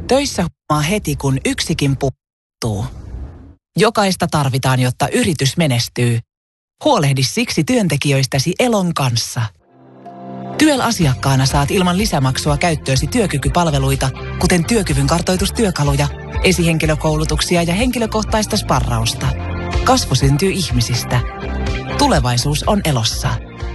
Töissä huomaa heti, kun yksikin puuttuu. Jokaista tarvitaan, jotta yritys menestyy. Huolehdi siksi työntekijöistäsi Elon kanssa. TYEL-asiakkaana saat ilman lisämaksua käyttöösi työkykypalveluita, kuten työkyvyn kartoitustyökaluja, esihenkilökoulutuksia ja henkilökohtaista sparrausta. Kasvu syntyy ihmisistä. Tulevaisuus on Elossa.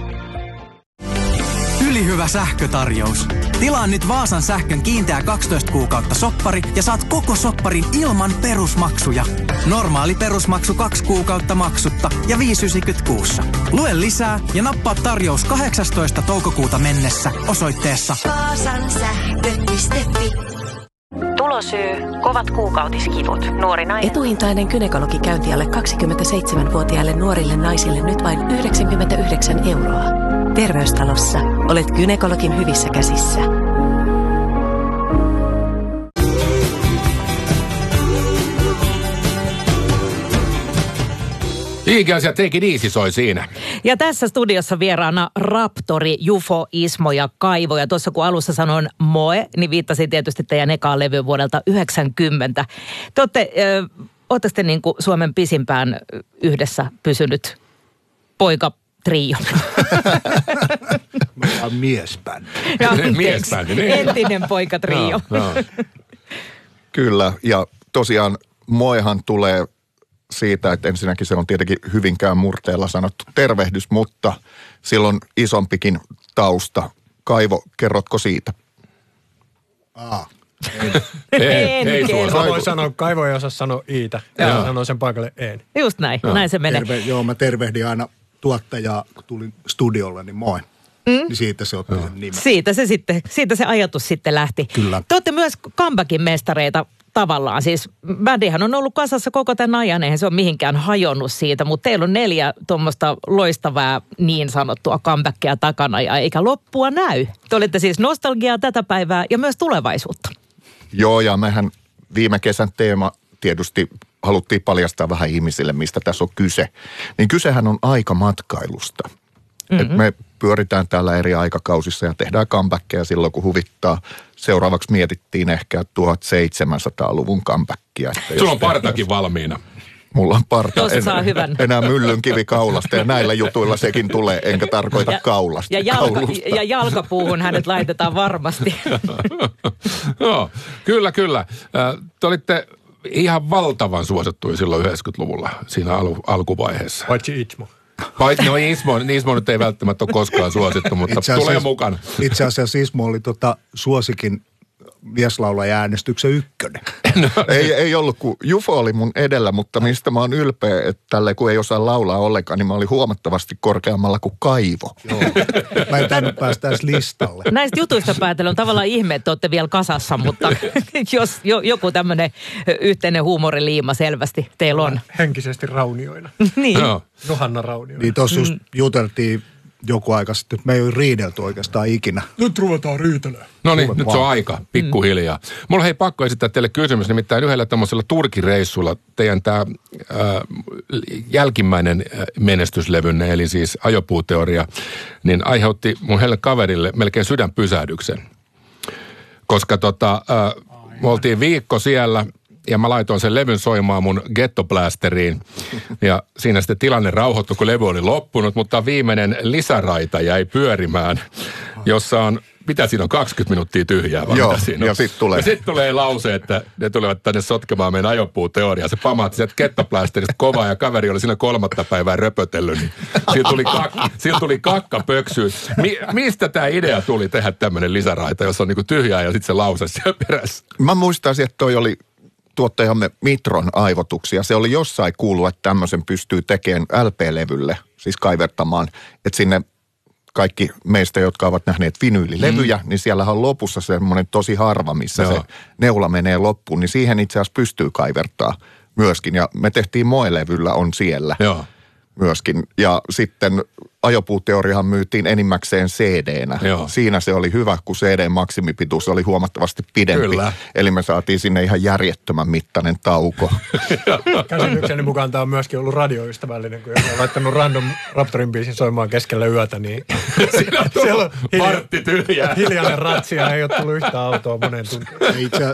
Ylihyvä sähkötarjous. Tilaa nyt Vaasan sähkön kiinteä 12 kuukautta soppari ja saat koko sopparin ilman perusmaksuja. Normaali perusmaksu 2 kuukautta maksutta ja 5,90 kuussa. Lue lisää ja nappaa tarjous 18. toukokuuta mennessä osoitteessa vaasansähkö.fi. Tulosyy, kovat kuukautiskivut, nuori nainen. Etuhintainen gynekologikäynti alle 27-vuotiaille nuorille naisille nyt vain 99 €. Terveystalossa olet gynekologin hyvissä käsissä. Eagles ja Take It Easy soi siinä. Ja tässä studiossa vieraana Raptori, Jufo, Ismo ja Kaivo. Ja tuossa kun alussa sanoin Moe, niin viittasin tietysti teidän ekaan levyyn vuodelta 90. Te ootte sitten niin kuin Suomen pisimpään yhdessä pysynyt poikatrio. Mä oon miesbändi. Miesbändi, niin. Entinen poikatrio. No. Kyllä, ja tosiaan Moehan tulee siitä, että ensinnäkin se on tietenkin Hyvinkään murteella sanottu tervehdys, mutta sillä on isompikin tausta. Kaivo, kerrotko siitä? Ei suoraan. Voi sanoa, Kaivo ei osaa sanoa iitä. Ja sanoo sen paikalle en. Just näin, näin se menee. Mä tervehdin aina tuottajaa, kun tulin studiolle, niin moi. Niin siitä se otti sen nimen. Siitä se ajatus sitten lähti. Kyllä. Te olette myös comebackin mestareita tavallaan. Siis bändihän on ollut kasassa koko tämän ajan, eihän se ole mihinkään hajonnut siitä, mutta teillä on 4 tuommoista loistavaa niin sanottua comebackia takana ja eikä loppua näy. Te olette siis nostalgiaa tätä päivää ja myös tulevaisuutta. Joo, ja mehän viime kesän teema tietysti haluttiin paljastaa vähän ihmisille, mistä tässä on kyse. Niin kysehän on aikamatkailusta. Et me pyöritään täällä eri aikakausissa ja tehdään comebackia silloin, kun huvittaa. Seuraavaksi mietittiin ehkä 1700-luvun comebackia. Sulla on partakin valmiina. Mulla on parta. Tuossa saa hyvän. Enää myllyn kivi kaulasta ja näillä jutuilla sekin tulee, enkä tarkoita kaulasta. Ja jalkapuuhun hänet laitetaan varmasti. Joo, kyllä. Te olitte ihan valtavan suosittuja silloin 90-luvulla siinä alkuvaiheessa. Paitsi Itmo. No Ismo nyt ei välttämättä ole koskaan suosittu, mutta tulee mukana. Itse asiassa Ismo oli suosikin mieslaulaja-äänestyksen 1. No. Ei ollut, kun Jufo oli mun edellä, mutta mistä mä oon ylpeä, että tälle kun ei osaa laulaa ollenkaan, niin mä olin huomattavasti korkeammalla kuin Kaivo. Joo. Mä en tainnut päästä edes listalle. Näistä jutuista päätellä on tavallaan ihme, että olette vielä kasassa, mutta jos joku tämmöinen yhteinen huumoriliima selvästi teillä on. Henkisesti raunioina. Niin. No. Johanna raunioina. Niin tossa just juteltiin joku aika sitten, että me ei ole riidelty oikeastaan ikinä. Nyt ruvetaan riitelemään. No niin, nyt se on aika, pikkuhiljaa. Mulla hei pakko esittää teille kysymys, nimittäin yhdellä tämmöisellä Turkin-reissulla teidän tämä jälkimmäinen menestyslevynne, eli siis Ajopuuteoria, niin aiheutti mun heille kaverille melkein sydänpysähdyksen. Koska me oltiin viikko siellä ja mä laitoin sen levyn soimaan mun gettoblasteriin. Ja siinä sitten tilanne rauhoittui, kun levy oli loppunut, mutta viimeinen lisäraita jäi pyörimään, jossa on, mitä siinä on, 20 minuuttia tyhjää? Joo, siinä on? ja sitten tulee. Ja sitten tulee lause, että ne tulevat tänne sotkemaan meidän ajopuuteoriaa. Se pamahti sieltä gettoblasterista kovaa ja kaveri oli siinä 3. päivää röpötellyt, niin siinä tuli kakka pöksyyn. Mistä tämä idea tuli tehdä tämmöinen lisäraita, jossa on niinku tyhjää ja sitten se lause siellä perässä? Mä muistaisin, että toi oli tuottajamme Mitron aivotuksia. Se oli jossain kuullut, että tämmöisen pystyy tekemään LP-levylle, siis kaivertamaan, että sinne kaikki meistä, jotka ovat nähneet vinyylilevyjä, niin siellähän on lopussa semmoinen tosi harva, missä se neula menee loppuun, niin siihen itse asiassa pystyy kaivertaa myöskin. Ja me tehtiin Moe-levyllä, on siellä myöskin. Ja sitten Ajopuuteoriahan myytiin enimmäkseen CD-nä. Joo. Siinä se oli hyvä, kun CD:n maksimipituus oli huomattavasti pidempi. Kyllä. Eli me saatiin sinne ihan järjettömän mittainen tauko. Käsitykseni mukaan tämä on myöskin ollut radioystävällinen, kun joku on laittanut random Raptorin biisin soimaan keskellä yötä, niin siellä on vartti tyhjää. Hiljainen ratsia, ei ole tullut yhtä autoa moneen tuntiin.